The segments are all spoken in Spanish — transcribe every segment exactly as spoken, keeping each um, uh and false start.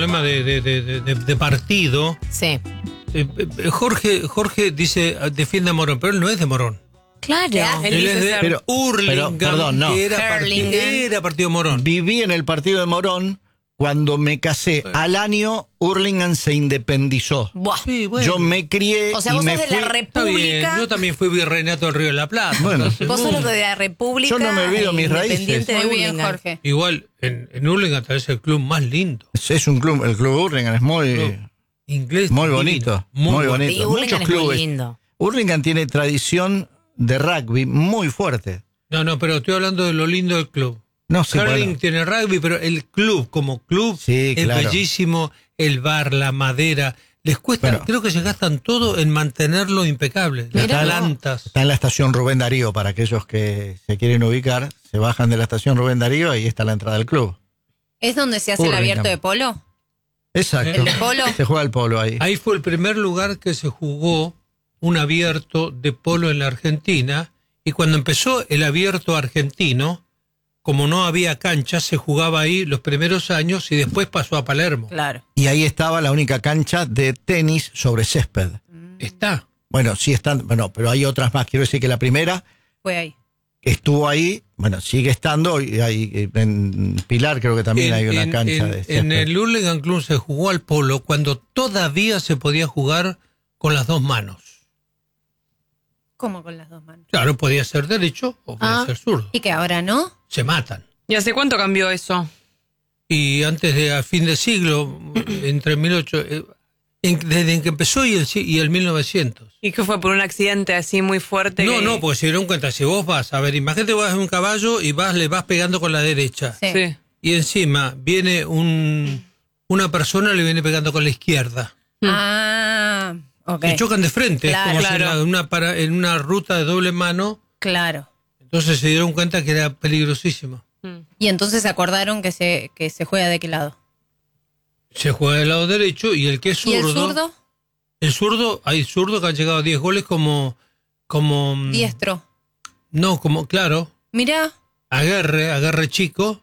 problema de, de, de, de, de partido. Sí. Eh, Jorge, Jorge dice, defiende a Morón, pero él no es de Morón. Claro. Él, él es de pero, Hurlingham, pero, perdón, no. que era, partido, era partido Morón. Viví en el partido de Morón cuando me casé. Sí. Al año, Hurlingham se independizó. Buah. Sí, bueno. Yo me crié. O sea, y vos me sos de fui... la República. Yo también fui virreinato del Río de la Plata. Bueno, entonces, vos sos uh, de la República. Yo no me olvido mis raíces. De Muy bien, Hurlingham. Jorge. igual, en, en Hurlingham tal vez es el club más lindo. Es, es un club, el club Hurlingham es muy, Club inglés. muy divino, bonito. Muy, Muy bonito. Y bonito. Hurlingham Muchos es muy clubes. lindo. Hurlingham tiene tradición de rugby muy fuerte. No, no, pero estoy hablando de lo lindo del club. No sé. Hurling Bueno. tiene rugby, pero el club como club Sí, es claro. bellísimo. El bar, la madera. Les cuesta, Bueno. creo que se gastan todo en mantenerlo impecable. Las Mirá, talantas. Está en la estación Rubén Darío, para aquellos que se quieren ubicar, se bajan de la estación Rubén Darío y ahí está la entrada del club. ¿Es donde se hace el Hurlingham. abierto de polo? Exacto. ¿El de polo? Se juega el polo ahí. Ahí fue el primer lugar que se jugó un abierto de polo en la Argentina. Y cuando empezó el abierto argentino, como no había cancha, se jugaba ahí los primeros años y después pasó a Palermo. Claro. Y ahí estaba la única cancha de tenis sobre césped. Está. Bueno, sí están, bueno, pero hay otras más. Quiero decir que la primera Fue ahí. estuvo ahí, bueno, sigue estando, y hay, en Pilar creo que también En- hay una en- cancha en, de césped. En el Hurlingham Club se jugó al polo cuando todavía se podía jugar con las dos manos. ¿Cómo con las dos manos? Claro, podía ser derecho o podía Ah. ser zurdo. ¿Y que ahora no? Se matan. ¿Y hace cuánto cambió eso? Y antes de a fin de siglo, entre mil ochocientos, eh, en- desde que empezó y el, si- y el mil novecientos. ¿Y que fue por un accidente así muy fuerte? No, que- no, porque se dieron cuenta, si vos vas, a ver, imagínate vas en un caballo y vas, le vas pegando con la derecha. Sí. Sí. Y encima viene un una persona le viene pegando con la izquierda. Ah, ok. Se chocan de frente, Claro, es como claro. si en, la- una para, en una ruta de doble mano. Claro. Entonces se dieron cuenta que era peligrosísimo. Mm. Y entonces se acordaron que se, que se juega de qué lado. Se juega del lado derecho y el que es ¿Y zurdo. el zurdo? El zurdo, hay zurdos que han llegado a diez goles como. como mm, Diestro. No, como, claro. Mirá, Aguerre, Aguerre chico.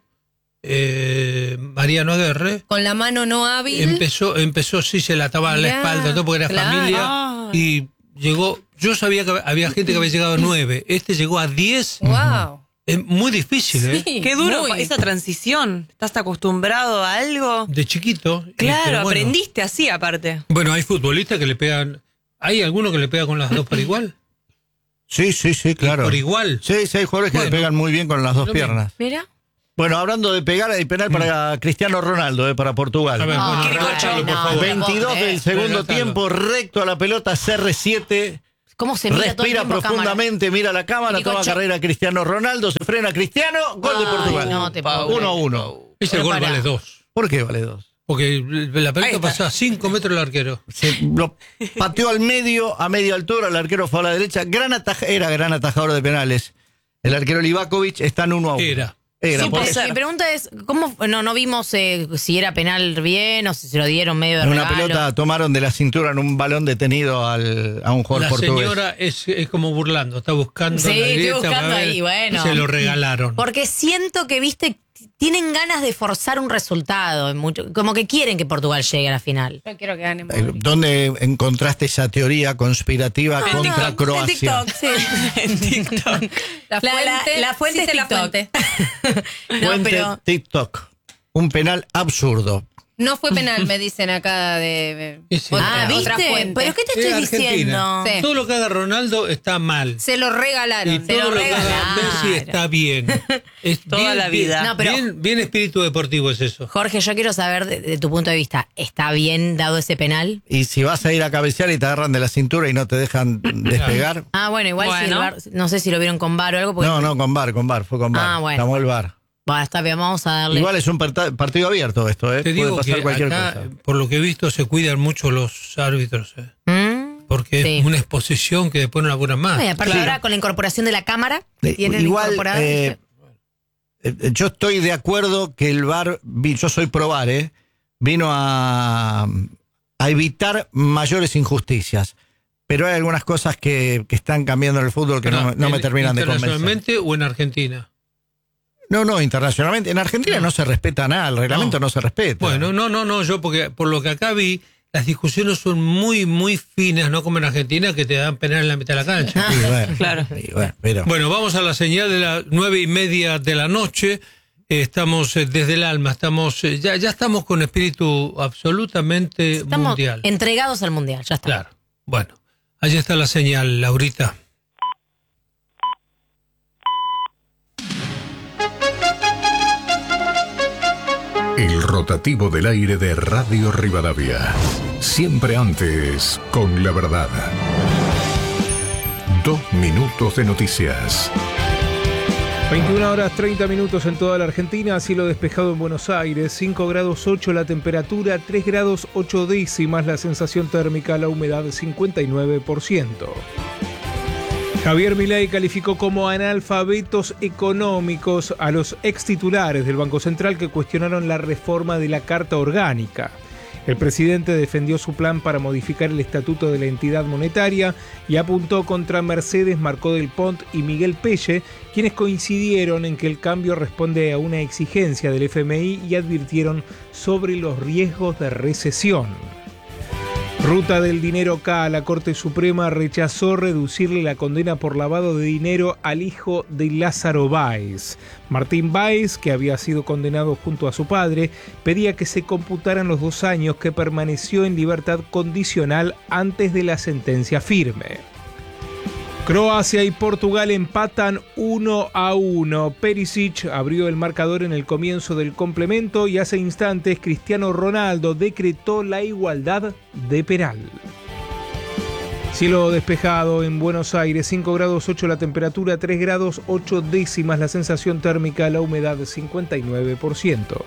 Eh, Mariano Aguerre. con la mano no hábil. Empezó, empezó, sí, se la ataba a la Mirá, espalda, todo porque era claro. familia. Ah. Y llegó. Yo sabía que había gente que había llegado a nueve. Este llegó a diez. Wow. Es muy difícil, ¿eh? Sí, Qué duro muy. esa transición. ¿Estás acostumbrado a algo? De chiquito. Y, Claro, pero bueno. aprendiste así aparte. Bueno, hay futbolistas que le pegan. ¿Hay alguno que le pega con las dos por igual? Sí, sí, sí, claro. Por igual. Sí, sí, hay jugadores que Bueno. le pegan muy bien con las dos Lo piernas. Mira. Bueno, hablando de pegar, hay penal para Cristiano Ronaldo, eh, para Portugal. A ver, No, bueno, qué regáchalo, por no, favor. no. veintidós del segundo Regáchalo. tiempo, recto a la pelota, C R siete. ¿Cómo se mira todo el Respira tiempo a cámara? profundamente, mira la cámara, Nico, toma che- carrera Cristiano Ronaldo, se frena Cristiano, gol de Ay, Portugal. no te puedo creer. uno a uno. Ese Pero gol pará. vale dos. ¿Por qué vale dos? Porque la Ahí pelota está. pasó a cinco metros el arquero. Se lo pateó al medio, a media altura, el arquero fue a la derecha. Gran ataja, era gran atajador de penales. El arquero Livakovic está en uno a uno. Era. Era, Sí, por puede eso. ser. Mi pregunta es, ¿cómo no no vimos eh, si era penal bien o si se lo dieron medio de En una regalo? pelota tomaron de la cintura en un balón detenido al, a un jugador La portugués. señora es, es como burlando, está buscando. Sí, en la estoy grieta, buscando va a ver, ahí, bueno. y se lo regalaron. Porque siento que, viste, tienen ganas de forzar un resultado. En mucho, como que quieren que Portugal llegue a la final. Yo quiero que gane Eh, Madrid. ¿Dónde encontraste esa teoría conspirativa Ah, contra en Croacia? TikTok, sí. En TikTok. La La- la- fuente, la fuente cite es la TikTok. fuente. No, Fuente pero TikTok. Un penal absurdo. No fue penal, me dicen acá de Sí, sí. otra, ah, otra ¿viste? fuente. ¿Pero qué te Es estoy Argentina. diciendo? Sí. Todo lo que haga Ronaldo está mal. Se lo regalaron. Y se todo lo lo que haga regalaron. Messi está bien. Es Toda bien, la vida. Bien, No, pero- bien, bien espíritu deportivo es eso. Jorge, yo quiero saber de, de tu punto de vista, ¿está bien dado ese penal? Y si vas a ir a cabecear y te agarran de la cintura y no te dejan despegar. Ah, bueno, igual si el Bueno. VAR, no sé si lo vieron con VAR o algo. Porque, No, no, con VAR, con VAR, fue con VAR. Ah, bueno. Llamó el VAR. Bueno, está bien, vamos a darle. Igual es un parta- partido abierto esto, ¿eh? Te Puede digo pasar que cualquier acá, cosa. por lo que he visto, se cuidan mucho los árbitros. ¿eh? ¿Mm? Porque Sí. es una exposición que después no la apuran más. Ay, aparte Claro. ahora con la incorporación de la cámara, Eh, tienen igual, incorporada. eh, eh, yo estoy de acuerdo que el VAR, vi- yo soy pro VAR, ¿eh? Vino a, a evitar mayores injusticias. Pero hay algunas cosas que, que están cambiando en el fútbol que no, me- no me ¿En- terminan de convencer. ¿Internacionalmente o en Argentina? No, no, internacionalmente. En Argentina no, no se respeta nada, el reglamento no. no se respeta. Bueno, no, no, no, yo porque por lo que acá vi, las discusiones son muy, muy finas, no como en Argentina, que te dan penal en la mitad de la cancha. Sí, bueno, Claro. sí, bueno, pero... Bueno, vamos a la señal de las nueve y media de la noche. Eh, estamos eh, desde el alma, estamos eh, ya, ya estamos con espíritu absolutamente Estamos mundial. entregados al mundial, ya está. Claro. Bueno, allí está la señal, Laurita. El rotativo del aire de Radio Rivadavia. Siempre antes, con la verdad. Dos minutos de noticias. veintiuna horas treinta minutos en toda la Argentina, cielo despejado en Buenos Aires, cinco grados ocho la temperatura, tres grados ocho décimas la sensación térmica, la humedad cincuenta y nueve por ciento. Javier Milei calificó como analfabetos económicos a los extitulares del Banco Central que cuestionaron la reforma de la Carta Orgánica. El presidente defendió su plan para modificar el estatuto de la entidad monetaria y apuntó contra Mercedes Marcó del Pont y Miguel Pelle, quienes coincidieron en que el cambio responde a una exigencia del F M I y advirtieron sobre los riesgos de recesión. Ruta del dinero K. La Corte Suprema rechazó reducirle la condena por lavado de dinero al hijo de Lázaro Báez. Martín Báez, que había sido condenado junto a su padre, pedía que se computaran los dos años que permaneció en libertad condicional antes de la sentencia firme. Croacia y Portugal empatan uno a uno. Perisic abrió el marcador en el comienzo del complemento y hace instantes Cristiano Ronaldo decretó la igualdad de penal. Cielo despejado en Buenos Aires, cinco grados ocho la temperatura, tres grados ocho décimas la sensación térmica, la humedad cincuenta y nueve por ciento.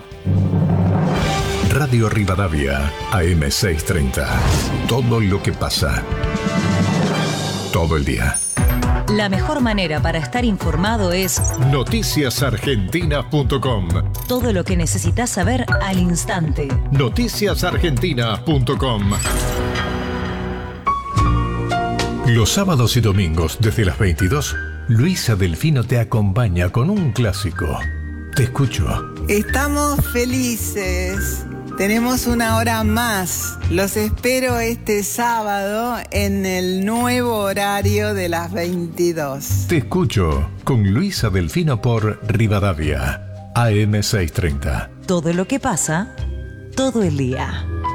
Radio Rivadavia, A M seiscientos treinta. Todo lo que pasa. Todo el día. La mejor manera para estar informado es noticias argentinas punto com. todo lo que necesitas saber al instante. noticias argentinas punto com. Los sábados y domingos desde las veintidós, Luisa Delfino te acompaña con un clásico. Te escucho. Estamos felices. Tenemos una hora más. Los espero este sábado en el nuevo horario de las veintidós. Te escucho con Luisa Delfino por Rivadavia, A M seiscientos treinta. Todo lo que pasa, todo el día.